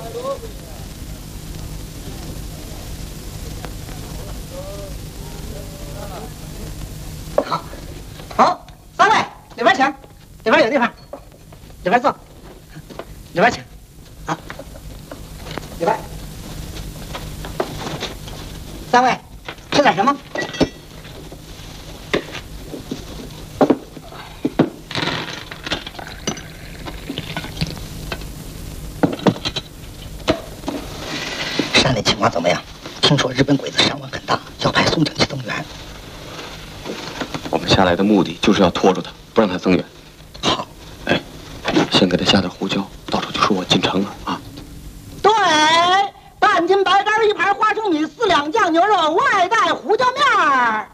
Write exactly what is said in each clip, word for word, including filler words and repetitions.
好，好，三位里边请，里边有地方，里边坐，里边请，啊，里边。三位吃点什么？山里情况怎么样？听说日本鬼子伤亡很大，要派松井去增援。 我们下来的目的就是要拖住他，不让他增援。 好， 哎，先给他下点胡椒，到时候就说我进城了啊。 对，半斤白干，一盘花生米，四两酱牛肉，外带胡椒面儿。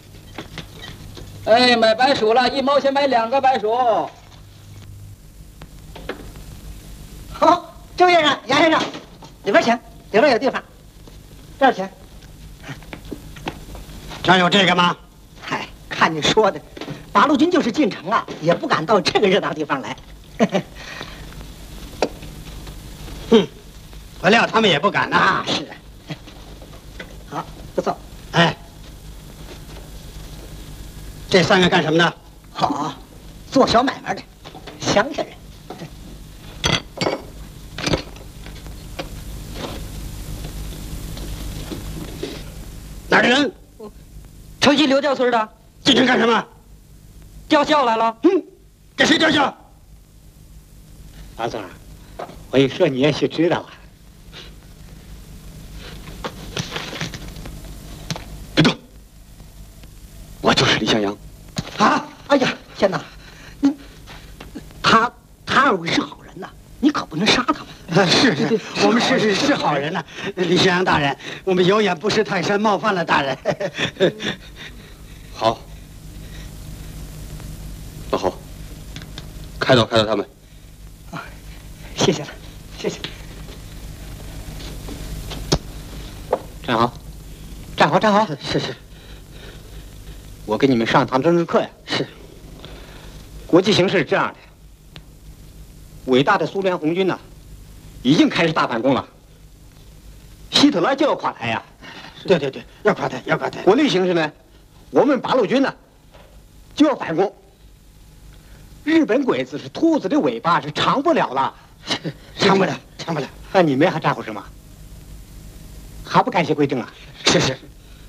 哎，买白薯了，一毛钱买两个白薯。 好，周先生、杨先生，里边请，里边有地方。这儿请。 这儿有这个吗？ 嗨，看你说的，八路军就是进城啊，也不敢到这个热闹地方来。 哼，我料他们也不敢呐。 啊，是啊。好，不错。 哎，这三个干什么的？ 好，做小买卖的，乡下人。 哪儿的人？ 城西刘家村的， 进城干什么？ 吊孝来了。 嗯，给谁吊孝？ 老总，我一说你也许知道啊。 别动！我就是李向阳。 啊！哎呀，天哪！你他他二位是好人呐，你可不能杀他们。 啊，是是，我们是是是好人呐，李向阳大人，我们有眼不识泰山，冒犯了大人。 好，老侯，开导开导他们。 啊，谢谢了，谢谢。 站好，站好，站好。 是是， 我给你们上堂政治课呀。 是。 国际形势是这样的，伟大的苏联红军呢，已经开始大反攻了。希特勒就要垮台呀。 对对对，要垮台，要垮台。 国内形势呢，我们八路军呢就要反攻。日本鬼子是兔子的尾巴，是长不了了， 长不了，长不了。 那你们还咋呼什么？还不感谢归正啊？ 是是。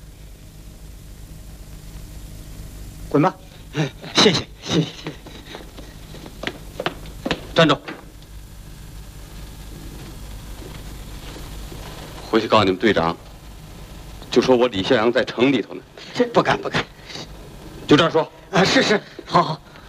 滚吧！ 谢谢谢谢。 站住！回去告诉你们队长，就说我李向阳在城里头呢。 这不敢不敢。 就这样说。 啊，是是，好好。